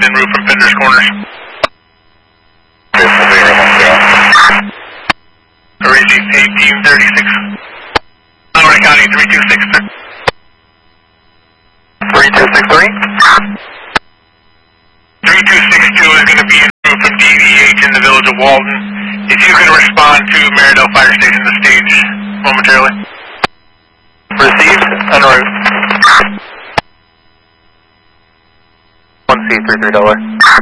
en route from Fender's Corners. Origi 1836. Howard County 3263. 3263. 3262 is going to be en route from DVH in the village of Walton. If you can respond to Maridel Fire Station, the stage, momentarily. Received, en route. 1C33.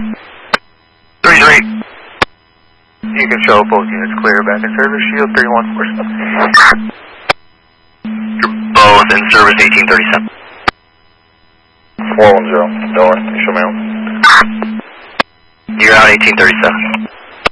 33. You can show both units clear back in service, shield 3147. You're both in service 1837. 410, Dolan, can you show me out? You're out 1837.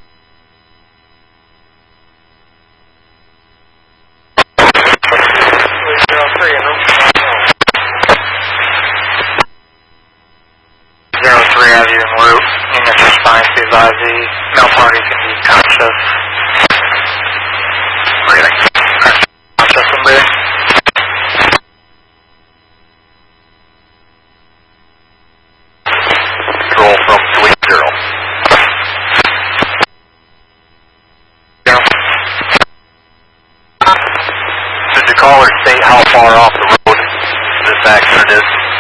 Have you en route. Units responding to advise the male party can be conscious. Breathing. Conscious and breathing. Control from 280. Zero. Did the caller state how far off the road this accident is?